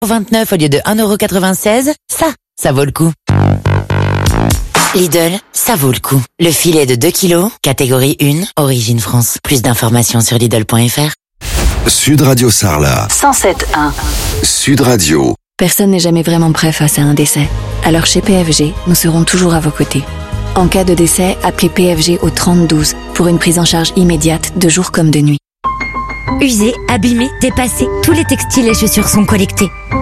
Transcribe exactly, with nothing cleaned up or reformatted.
vingt-neuf au lieu de un euro quatre-vingt-seize, ça, ça vaut le coup. Lidl, ça vaut le coup. Le filet de deux kilos, catégorie un, origine France. Plus d'informations sur Lidl point F R. Sud Radio Sarlat. cent sept un. Sud Radio. Personne n'est jamais vraiment prêt face à un décès. Alors chez P F G, nous serons toujours à vos côtés. En cas de décès, appelez P F G au trente douze pour une prise en charge immédiate de jour comme de nuit. Usés, abîmés, dépassés, tous les textiles et chaussures sont collectés.